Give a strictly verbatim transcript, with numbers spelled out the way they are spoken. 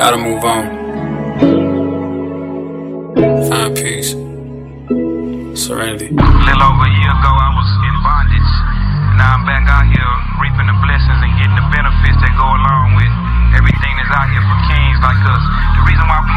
Gotta move on. Find peace. Serenity. A little over a year ago, I was in bondage. Now I'm back out here reaping the blessings and getting the benefits that go along with everything that's out here for kings like us. The reason why